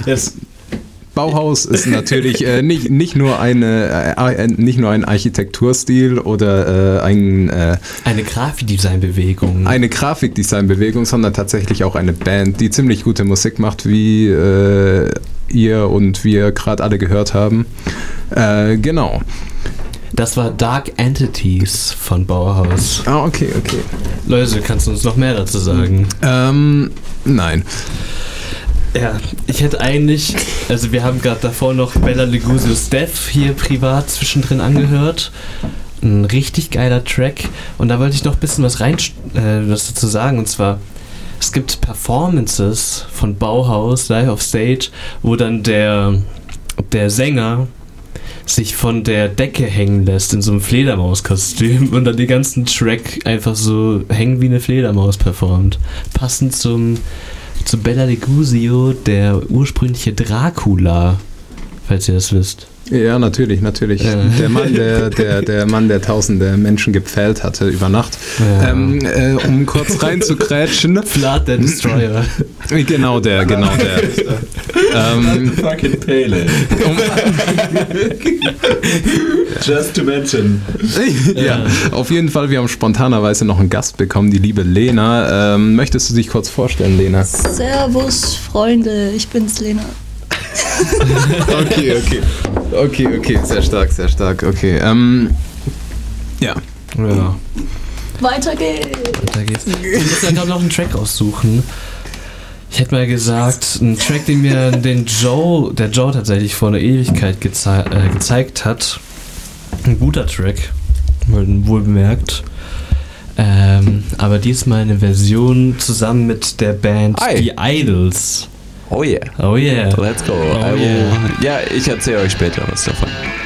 Bauhaus ist natürlich nicht nur ein Architekturstil oder eine Grafikdesignbewegung. Eine Grafikdesignbewegung, sondern tatsächlich auch eine Band, die ziemlich gute Musik macht, wie ihr und wir gerade alle gehört haben. Genau. Das war Dark Entities von Bauhaus. Ah, okay. Leute, kannst du uns noch mehr dazu sagen? Nein. Ja, ich hätte eigentlich, also wir haben gerade davor noch Bela Lugosi's Death hier privat zwischendrin angehört. Ein richtig geiler Track. Und da wollte ich noch ein bisschen was dazu sagen. Und zwar, es gibt Performances von Bauhaus live auf Stage, wo dann der Sänger sich von der Decke hängen lässt in so einem Fledermauskostüm und dann den ganzen Track einfach so hängen wie eine Fledermaus performt. Passend zu Bela Lugosi, der ursprüngliche Dracula, falls ihr das wisst. Ja, natürlich. Der Mann, der tausende Menschen gepfählt hatte über Nacht. Ja. Um kurz reinzukrätschen. Vlad der Destroyer. Genau der. Fucking Pele. Just to mention. Ja, auf jeden Fall, wir haben spontanerweise noch einen Gast bekommen, die liebe Lena. Möchtest du dich kurz vorstellen, Lena? Servus, Freunde, ich bin's, Lena. Okay, sehr stark, okay. Ja. Weiter geht's. Ich muss ja gerade noch einen Track aussuchen. Ich hätte mal gesagt, ein Track, den mir der Joe tatsächlich vor einer Ewigkeit gezeigt hat. Ein guter Track, wohl bemerkt. Aber diesmal eine Version zusammen mit der Band The Idols. Oh yeah. Oh yeah. Let's go. Ja, ich erzähle euch später was davon.